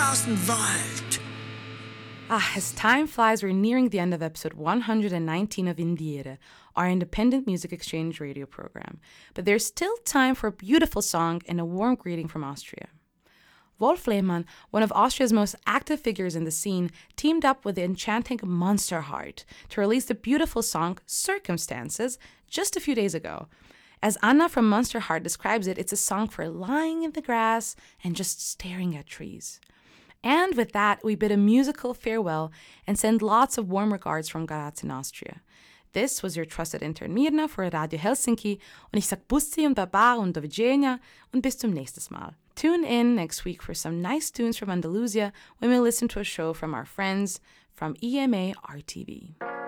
Wald. As time flies, we're nearing the end of episode 119 of Indiere, our independent music exchange radio program. But there's still time for a beautiful song and a warm greeting from Austria. Wolf Lehmann, one of Austria's most active figures in the scene, teamed up with the enchanting Monsterheart to release the beautiful song Circumstances just a few days ago. As Anna from Monsterheart describes it, it's a song for lying in the grass and just staring at trees. And with that, we bid a musical farewell and send lots of warm regards from Graz in Austria. This was your trusted intern Mirna for Radio Helsinki und ich sag Bussi und Baba und Doviđenja und bis zum nächstes Mal. Tune in next week for some nice tunes from Andalusia when we listen to a show from our friends from EMA RTV.